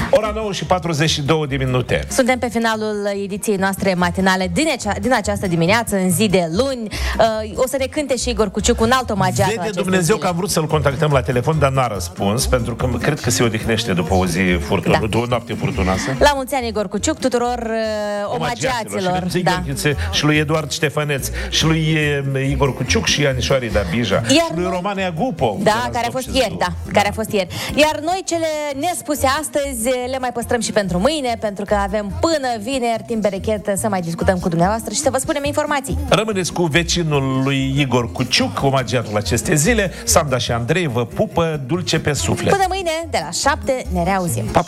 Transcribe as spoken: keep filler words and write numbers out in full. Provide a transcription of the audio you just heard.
Ora nouă și patruzeci și două de minute. Suntem pe finalul ediției noastre matinale din, acea, din această dimineață, în zi de luni. Uh, o să ne cânte și Igor Cuciuc un alt omagiat. Vede Dumnezeu zile. că am vrut să-l contactăm la telefon, dar n-a răspuns, pentru că cred că se odihnește după o zi furtunoasă, da. o noapte furtunoasă. La mulți ani, Igor Cuciuc, tuturor uh, omagiaților. Și, da. și lui Eduard Ștefăneț, și lui Igor Cuciuc, și Anișoarei Dabija, Iar și lui Romane Agupo. Da, care a fost ieri, da, da, care a fost ieri. Iar noi cele nespuse astăzi le mai păstrăm și pentru mâine, pentru că avem până vineri timp berechet să mai discutăm cu dumneavoastră și să vă spunem informații. Rămâneți cu vecinul lui Igor Cuciuc, omagiatul aceste zile. Sanda și Andrei vă pupă dulce pe suflet. Până mâine, de la șapte, ne reauzim. Pa, pa.